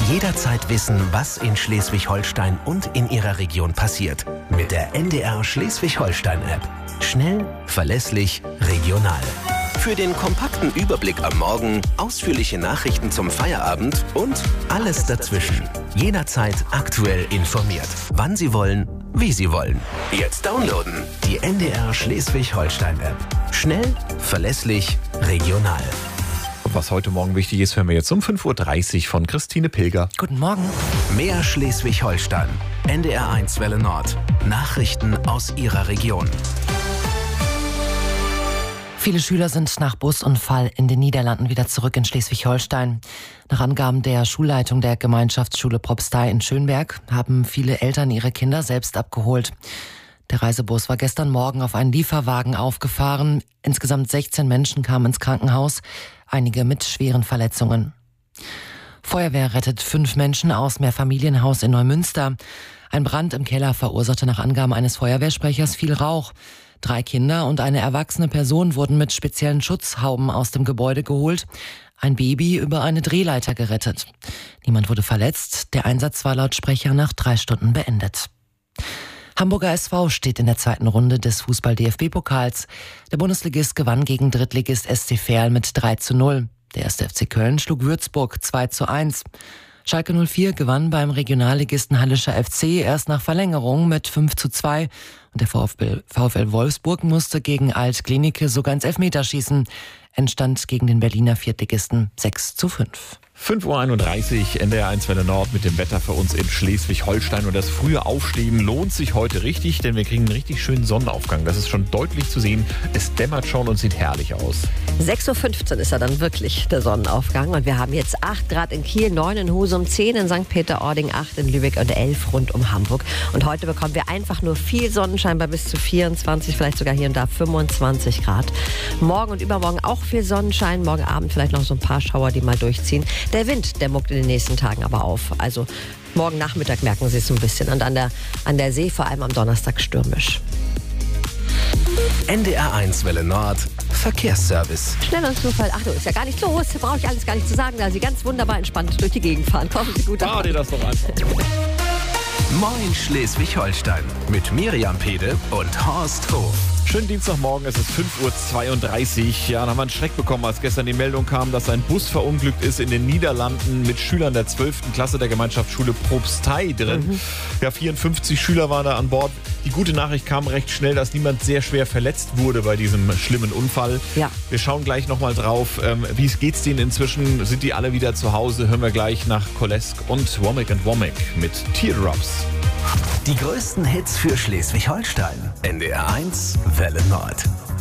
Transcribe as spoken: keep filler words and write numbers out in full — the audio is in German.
Jederzeit wissen, was in Schleswig-Holstein und in Ihrer Region passiert. Mit der N D R Schleswig-Holstein-App. Schnell, verlässlich, regional. Für den kompakten Überblick am Morgen, ausführliche Nachrichten zum Feierabend und alles dazwischen. Jederzeit aktuell informiert. Wann Sie wollen, wie Sie wollen. Jetzt downloaden. Die N D R Schleswig-Holstein-App. Schnell, verlässlich, regional. Was heute Morgen wichtig ist, hören wir jetzt um fünf Uhr dreißig von Christine Pilger. Guten Morgen. Mehr Schleswig-Holstein. N D R eins Welle Nord. Nachrichten aus Ihrer Region. Viele Schüler sind nach Busunfall in den Niederlanden wieder zurück in Schleswig-Holstein. Nach Angaben der Schulleitung der Gemeinschaftsschule Propstei in Schönberg haben viele Eltern ihre Kinder selbst abgeholt. Der Reisebus war gestern Morgen auf einen Lieferwagen aufgefahren. Insgesamt sechzehn Menschen kamen ins Krankenhaus, einige mit schweren Verletzungen. Feuerwehr rettet fünf Menschen aus Mehrfamilienhaus in Neumünster. Ein Brand im Keller verursachte nach Angaben eines Feuerwehrsprechers viel Rauch. Drei Kinder und eine erwachsene Person wurden mit speziellen Schutzhauben aus dem Gebäude geholt. Ein Baby über eine Drehleiter gerettet. Niemand wurde verletzt. Der Einsatz war laut Sprecher nach drei Stunden beendet. Hamburger S V steht in der zweiten Runde des Fußball-D F B-Pokals. Der Bundesligist gewann gegen Drittligist S C Verl mit drei zu null. Der erste F C Köln schlug Würzburg zwei zu eins. Schalke null vier gewann beim Regionalligisten Hallischer F C erst nach Verlängerung mit fünf zu zwei. Und der VfL, VfL Wolfsburg musste gegen Alt-Klinike sogar ins Elfmeterschießen. Endstand gegen den Berliner Viertligisten sechs zu fünf. fünf Uhr einunddreißig, N D R eins Welle Nord mit dem Wetter für uns in Schleswig-Holstein. Und das frühe Aufstehen lohnt sich heute richtig, denn wir kriegen einen richtig schönen Sonnenaufgang. Das ist schon deutlich zu sehen. Es dämmert schon und sieht herrlich aus. sechs Uhr fünfzehn ist ja dann wirklich der Sonnenaufgang. Und wir haben jetzt acht Grad in Kiel, neun in Husum, zehn in Sankt Peter-Ording, acht in Lübeck und elf rund um Hamburg. Und heute bekommen wir einfach nur viel Sonnenschein bei bis zu vierundzwanzig, vielleicht sogar hier und da fünfundzwanzig Grad. Morgen und übermorgen auch viel Sonnenschein. Morgen Abend vielleicht noch so ein paar Schauer, die mal durchziehen. Der Wind, der muckt in den nächsten Tagen aber auf. Also morgen Nachmittag merken Sie es so ein bisschen. Und an der, an der See vor allem am Donnerstag stürmisch. N D R eins Welle Nord. Verkehrsservice. Schnell und Zufall. Ach du, ist ja gar nicht los. Brauche ich alles gar nicht zu sagen, da Sie ganz wunderbar entspannt durch die Gegend fahren. Kommen Sie gut an. Fahr dir das doch einfach. Moin Schleswig-Holstein. Mit Miriam Pede und Horst Hof. Schönen Dienstagmorgen, es ist fünf Uhr zweiunddreißig. Ja, dann haben wir einen Schreck bekommen, als gestern die Meldung kam, dass ein Bus verunglückt ist in den Niederlanden mit Schülern der zwölften Klasse der Gemeinschaftsschule Propstei drin. Mhm. Ja, vierundfünfzig Schüler waren da an Bord. Die gute Nachricht kam recht schnell, dass niemand sehr schwer verletzt wurde bei diesem schlimmen Unfall. Ja. Wir schauen gleich nochmal drauf. Ähm, wie geht's denen inzwischen? Sind die alle wieder zu Hause? Hören wir gleich nach Kolesk und Womack and Womack mit Teardrops. Die größten Hits für Schleswig-Holstein. N D R eins Welle Nord.